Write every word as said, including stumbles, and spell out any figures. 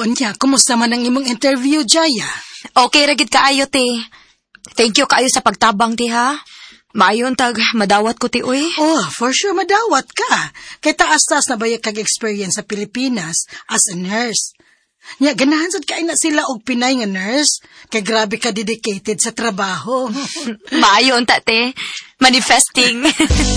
Unya, kumusta man ang imong interview, Jaya? Okay ra gid kaayo te. Thank you kaayo sa pagtabang ti ha. Maayon tag madawat ko ti uy. Oh, for sure madawat ka. Kay taas-taas na bayag kag experience sa Pilipinas as a nurse. Nya ganahan sad kay na sila og Pinay nga nurse. Kay grabe ka dedicated sa trabaho. Maayon ta te. Manifesting.